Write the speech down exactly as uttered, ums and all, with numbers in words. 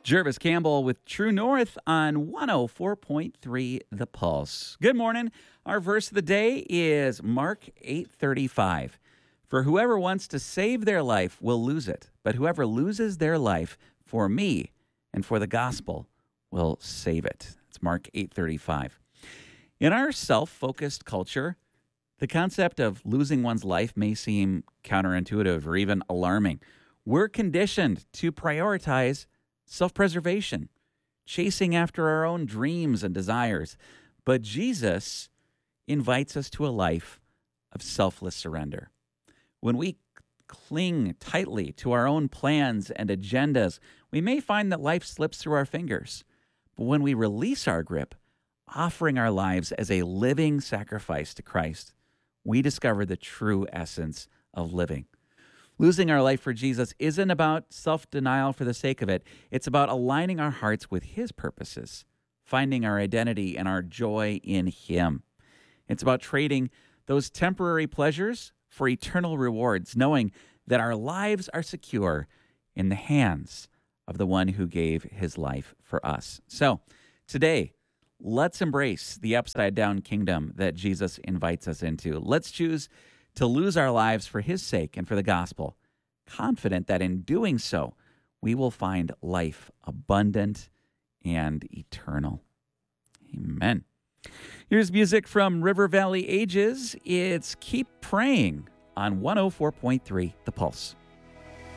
Jervis Campbell with True North on one oh four point three The Pulse. Good morning. Our verse of the day is Mark eight thirty-five. For whoever wants to save their life will lose it, but whoever loses their life for me and for the gospel will save it. It's Mark eight thirty-five. In our self-focused culture, the concept of losing one's life may seem counterintuitive or even alarming. We're conditioned to prioritize self-preservation, chasing after our own dreams and desires. But Jesus invites us to a life of selfless surrender. When we cling tightly to our own plans and agendas, we may find that life slips through our fingers. But when we release our grip, offering our lives as a living sacrifice to Christ, we discover the true essence of living. Losing our life for Jesus isn't about self-denial for the sake of it. It's about aligning our hearts with His purposes, finding our identity and our joy in Him. It's about trading those temporary pleasures for eternal rewards, knowing that our lives are secure in the hands of the one who gave His life for us. So, today, let's embrace the upside-down kingdom that Jesus invites us into. Let's choose to lose our lives for His sake and for the gospel, confident that in doing so, we will find life abundant and eternal. Amen. Here's music from River Valley Ages. It's Keep Praying on one oh four point three The Pulse.